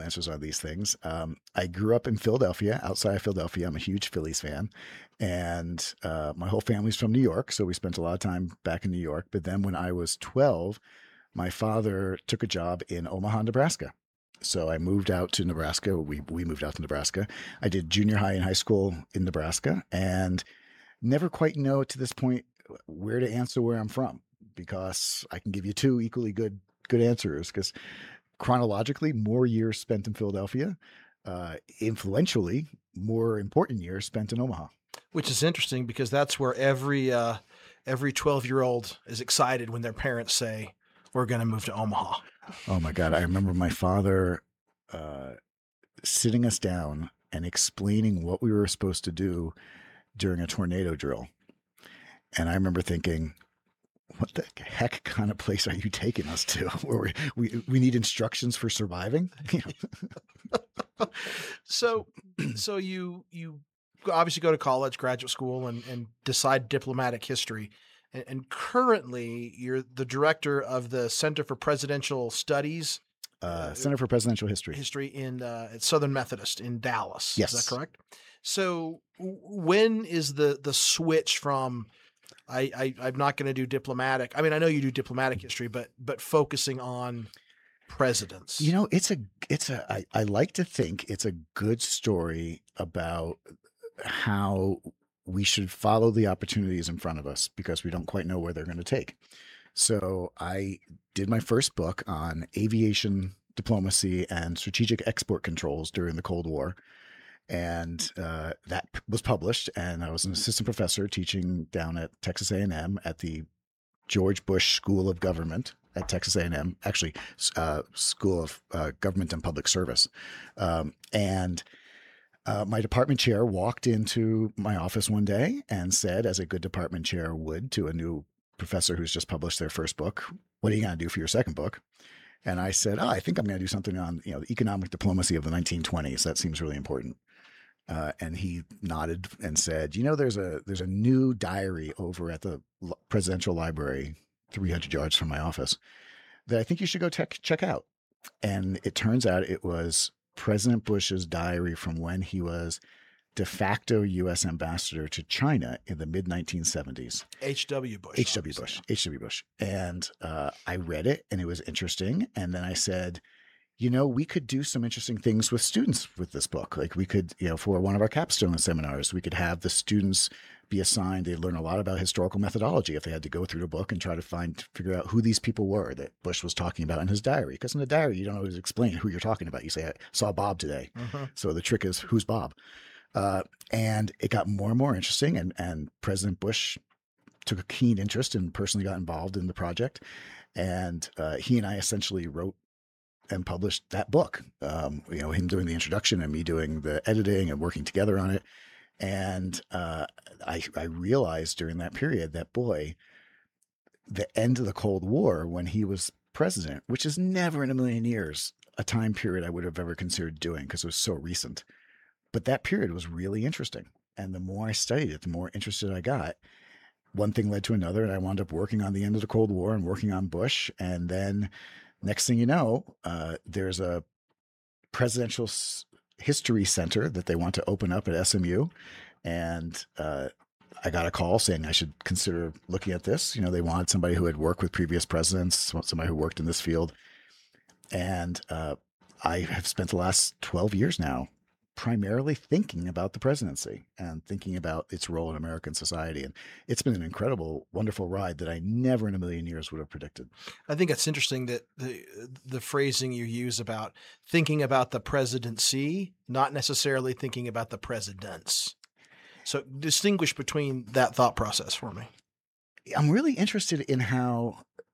answers on these things. I grew up in Philadelphia, outside of Philadelphia. I'm a huge Phillies fan. And my whole family's from New York. So we spent a lot of time back in New York. But then when I was 12, my father took a job in Omaha, Nebraska. So I moved out to Nebraska. We moved out to Nebraska. I did junior high and high school in Nebraska and never quite know to this point where to answer where I'm from, because I can give you two equally good answers, because chronologically, more years spent in Philadelphia, influentially, more important years spent in Omaha. Which is interesting because that's where every 12-year-old is excited when their parents say, we're going to move to Omaha. Oh my God. I remember my father sitting us down and explaining what we were supposed to do during a tornado drill. And I remember thinking, what the heck kind of place are you taking us to where we need instructions for surviving? So you obviously go to college, graduate school, and decide diplomatic history. And currently you're the director of the Center for Presidential Studies. Center for Presidential History. At Southern Methodist in Dallas. Yes. Is that correct? So when is the switch from I'm not going to do diplomatic. I mean, I know you do diplomatic history, but focusing on presidents. I like to think it's a good story about how we should follow the opportunities in front of us because we don't quite know where they're going to take. So I did my first book on aviation diplomacy and strategic export controls during the Cold War. And that was published, and I was an assistant professor teaching down at Texas A&M at the George Bush School of Government at Texas A&M, actually School of Government and Public Service. And my department chair walked into my office one day and said, as a good department chair would to a new professor who's just published their first book, what are you going to do for your second book? And I said, I think I'm going to do something on the economic diplomacy of the 1920s. That seems really important. And he nodded and said, there's a new diary over at the presidential library, 300 yards from my office, that I think you should go check out. And it turns out it was President Bush's diary from when he was de facto U.S. ambassador to China in the mid-1970s. H.W. Bush. H.W. Bush. And I read it, and it was interesting. And then I said, we could do some interesting things with students with this book. Like we could, for one of our capstone seminars, we could have the students be assigned. They'd learn a lot about historical methodology if they had to go through the book and try to figure out who these people were that Bush was talking about in his diary. Because in the diary, you don't always explain who you're talking about. You say, I saw Bob today. Mm-hmm. So the trick is, who's Bob? And it got more and more interesting. And President Bush took a keen interest and personally got involved in the project. And he and I essentially wrote and published that book, him doing the introduction and me doing the editing and working together on it. And I realized during that period that, boy, the end of the Cold War when he was president, which is never in a million years a time period I would have ever considered doing because it was so recent. But that period was really interesting. And the more I studied it, the more interested I got. One thing led to another, and I wound up working on the end of the Cold War and working on Bush. And then next thing you know, there's a presidential history center that they want to open up at SMU. And I got a call saying I should consider looking at this. They wanted somebody who had worked with previous presidents, somebody who worked in this field. And I have spent the last 12 years now primarily thinking about the presidency and thinking about its role in American society. And it's been an incredible, wonderful ride that I never in a million years would have predicted. I think it's interesting that the phrasing you use about thinking about the presidency, not necessarily thinking about the presidents. So distinguish between that thought process for me. I'm really interested in how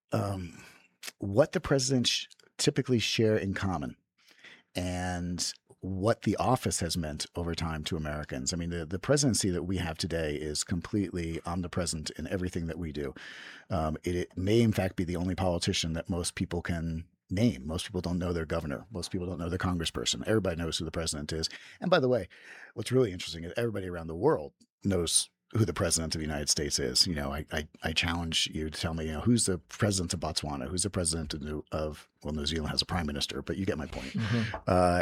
what the presidents typically share in common and what the office has meant over time to Americans. I mean, the presidency that we have today is completely omnipresent in everything that we do. It may, in fact, be the only politician that most people can name. Most people don't know their governor. Most people don't know their congressperson. Everybody knows who the president is. And by the way, what's really interesting is everybody around the world knows who the president of the United States is. I challenge you to tell me, who's the president of Botswana? Who's the president of New Zealand has a prime minister, but you get my point. Mm-hmm.